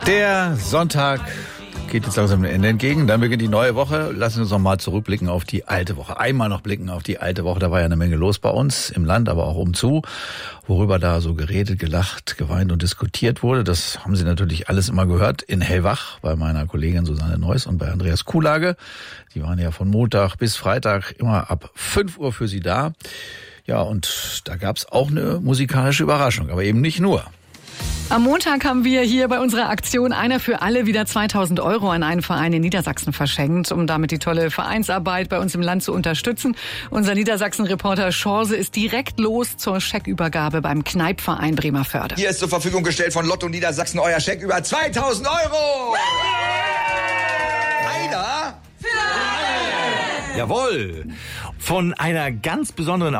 Der Sonntag geht jetzt langsam dem Ende entgegen. Dann beginnt die neue Woche. Lassen wir uns noch mal zurückblicken auf die alte Woche. Einmal noch blicken auf die alte Woche. Da war ja eine Menge los bei uns im Land, aber auch umzu. Worüber da so geredet, gelacht, geweint und diskutiert wurde, das haben Sie natürlich alles immer gehört in Hellwach bei meiner Kollegin Susanne Neuss und bei Andreas Kuhlage. Die waren ja von Montag bis Freitag immer ab 5 Uhr für Sie da. Ja, und da gab's auch eine musikalische Überraschung, aber eben nicht nur. Am Montag haben wir hier bei unserer Aktion Einer für alle wieder 2.000 € an einen Verein in Niedersachsen verschenkt, um damit die tolle Vereinsarbeit bei uns im Land zu unterstützen. Unser Niedersachsen-Reporter Schorse ist direkt los zur Scheckübergabe beim Kneipverein Bremerförde. Hier ist zur Verfügung gestellt von Lotto Niedersachsen euer Scheck über 2.000 €. Einer für alle. Jawohl. Von einer ganz besonderen